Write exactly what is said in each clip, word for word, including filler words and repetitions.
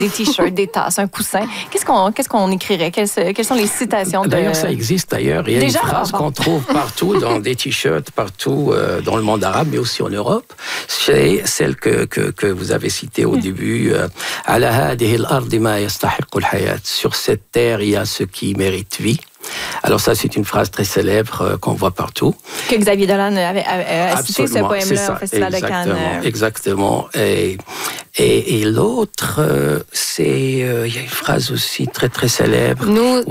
des t-shirts, des tasses, un coussin. Qu'est-ce qu'on qu'est-ce qu'on écrirait? Quelles, quelles sont les citations de... D'ailleurs, ça existe d'ailleurs. Il y a Déjà, une phrase ah bon. qu'on trouve partout dans des t-shirts, partout euh, dans le monde arabe, mais aussi en Europe. C'est celle que, que, que vous avez citée au début. Euh, Sur cette terre, il y a ce qui mérite vie. Alors ça, c'est une phrase très célèbre euh, qu'on voit partout. Que Xavier Dolan avait, avait cité ce poème-là au Festival exactement, de Cannes. Exactement. Et, et, et l'autre, euh, c'est... Il euh, y a une phrase aussi très très célèbre. Nous,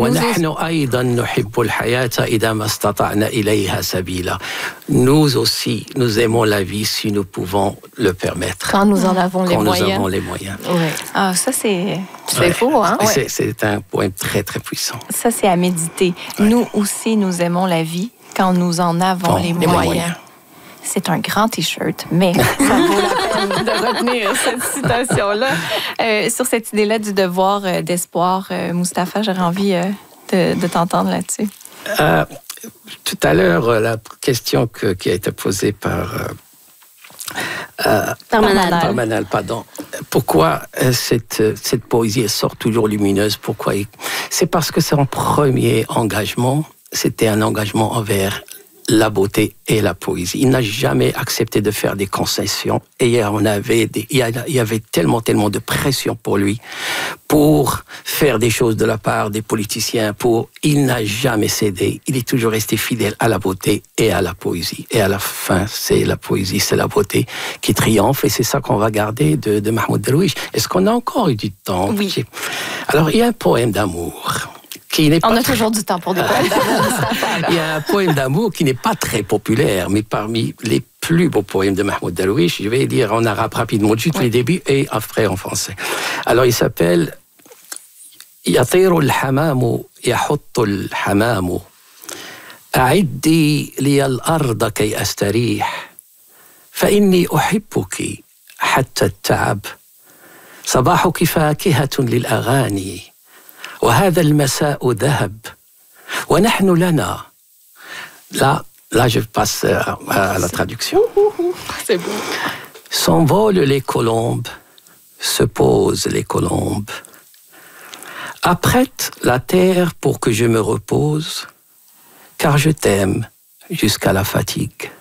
nous, nous aussi, nous aimons la vie si nous pouvons le permettre. Quand nous en avons les Quand moyens. nous avons les moyens. Ouais. Ah, ça, c'est, c'est ouais. faux, hein? C'est, ouais. c'est un poème très très puissant. Ça, c'est à méditer. Ouais. Nous aussi, nous aimons la vie quand nous en avons bon, les, les moyens. moyens. C'est un grand T-shirt, mais ça vaut la peine de retenir cette citation-là. Euh, sur cette idée-là du devoir euh, d'espoir, euh, Mustapha, j'aurais envie euh, de, de t'entendre là-dessus. Euh, tout à l'heure, la question que, qui a été posée par... Euh, Euh, par Manal. Par Manal, pardon. Pourquoi euh, cette, cette poésie sort toujours lumineuse? Pourquoi? C'est parce que son premier engagement, c'était un engagement envers la beauté et la poésie. Il n'a jamais accepté de faire des concessions. Et on avait des, il y avait tellement, tellement de pression pour lui, pour faire des choses de la part des politiciens. Pour, il n'a jamais cédé. Il est toujours resté fidèle à la beauté et à la poésie. Et à la fin, c'est la poésie, c'est la beauté qui triomphe. Et c'est ça qu'on va garder de, de Mahmoud Darwish. Est-ce qu'on a encore eu du temps? Oui. Alors, il y a un poème d'amour. Qui n'est On pas a très... toujours du temps pour des poèmes d'amour. Il y a un poème d'amour qui n'est pas très populaire, mais parmi les plus beaux poèmes de Mahmoud Darwish, je vais lire en arabe rapidement, juste oui. les débuts, et après en français. Alors, il s'appelle يطير الحمام يحط الحمام أعدي لي الأرض كي أستريح فإني أحبك حتى التعب صباحك فاكهة للأغاني وهذا المساء ذهب ونحن لنا. Là, là, je passe à, à la traduction. C'est beau. S'envolent les colombes, se posent les colombes. Apprête la terre pour que je me repose, car je t'aime jusqu'à la fatigue.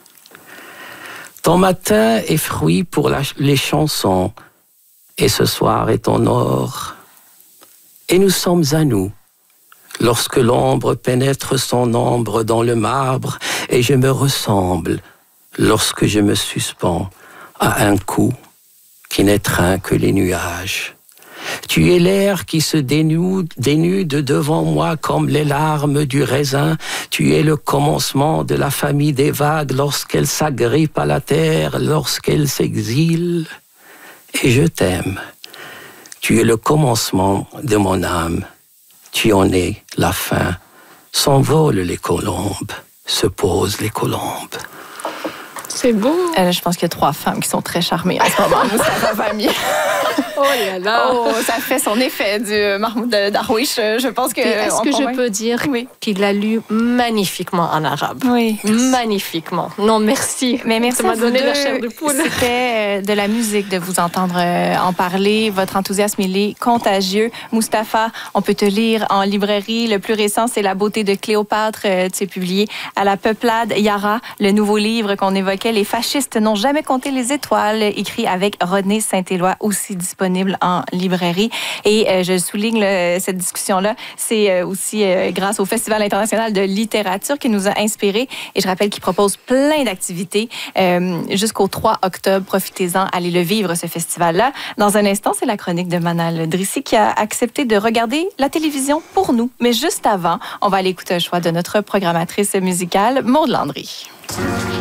Ton matin est fruit pour la, les chansons, et ce soir est ton or. Et nous sommes à nous, lorsque l'ombre pénètre son ombre dans le marbre, et je me ressemble, lorsque je me suspends à un cou qui n'étreint que les nuages. Tu es l'air qui se dénude, dénude devant moi comme les larmes du raisin. Tu es le commencement de la famille des vagues lorsqu'elles s'agrippent à la terre, lorsqu'elles s'exilent. Et je t'aime. Tu es le commencement de mon âme. Tu en es la fin. S'envolent les colombes, se posent les colombes. C'est beau. Euh, je pense qu'il y a trois femmes qui sont très charmées en ce moment, Mustapha Fahmy. Oh là là. Oh, ça fait son effet du Mahmoud Darwish. Je pense que. Est-ce que je peux dire oui. qu'il l'a lu magnifiquement en arabe? Oui. Magnifiquement. Non, merci. Mais merci. Ça m'a donné la chair de poule. C'était de la musique de vous entendre en parler. Votre enthousiasme, il est contagieux. Mustapha, on peut te lire en librairie. Le plus récent, c'est La beauté de Cléopâtre. Tu es publié à la Peuplade. Yara, le nouveau livre qu'on évoquait, Les fascistes n'ont jamais compté les étoiles, écrit avec Rodney Saint-Éloi, aussi disponible en librairie. Et euh, je souligne là, cette discussion-là, c'est euh, aussi euh, grâce au Festival international de littérature qui nous a inspirés. Et je rappelle qu'il propose plein d'activités euh, jusqu'au trois octobre. Profitez-en, allez le vivre, ce festival-là. Dans un instant, c'est la chronique de Manal Drissi qui a accepté de regarder la télévision pour nous. Mais juste avant, on va aller écouter un choix de notre programmatrice musicale, Maude Landry.